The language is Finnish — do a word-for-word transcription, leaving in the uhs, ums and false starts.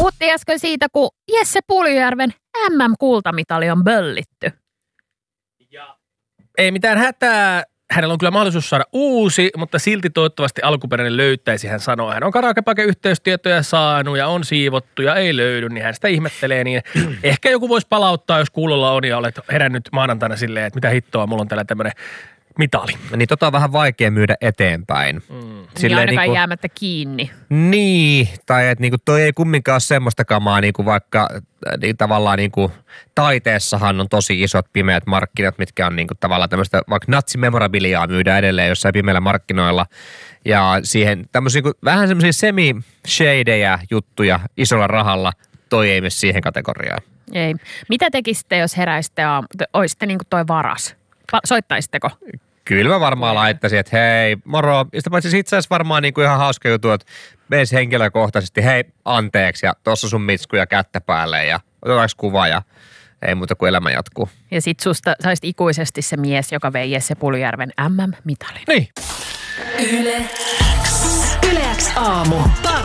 Puhuttiin äsken siitä, kun Jesse Puljujärven M M-kultamitali on böllitty. Ja ei mitään hätää. Hänellä on kyllä mahdollisuus saada uusi, mutta silti toivottavasti alkuperäinen löytäisi. Hän sanoo, hän on karaokepake-yhteystietoja saanut ja on siivottu ja ei löydy, niin hän sitä ihmettelee. Niin ehkä joku voisi palauttaa, jos kuulolla on ja olet herännyt maanantaina silleen, että mitä hittoa, mulla on täällä tämmöinen mitali. Niin tota on vähän vaikea myydä eteenpäin. Mm. Ja ainakaan niinku, jäämättä kiinni. Niin, tai että niinku toi ei kumminkaan ole semmoista kamaa, niinku vaikka niin tavallaan niinku taiteessahan on tosi isot pimeät markkinat, mitkä on niinku tavallaan tämmöistä, vaikka natsimemorabiliaa myydään edelleen jossain pimeillä markkinoilla. Ja siihen tämmöisiä niinku, vähän semmoisia semi-shadejä juttuja isolla rahalla, toi ei mene siihen kategoriaan. Ei. Mitä tekisitte, jos heräisitte aamu, olisitte niinku toi varas? Soittaisitteko? Kyllä mä varmaan laittaisin, että hei, moro. Ja sitä paitsi itse asiassa varmaan niinku ihan hauska juttu, että meisi henkilökohtaisesti, hei, anteeksi, ja tossa sun mitskuja kättä päälle, ja otetaanko kuva, ja ei muuta kuin elämä jatkuu. Ja sit susta saisit ikuisesti se mies, joka vei Jesse Puljujärven M M-mitalin. Niin. Yle X. Yle X aamu.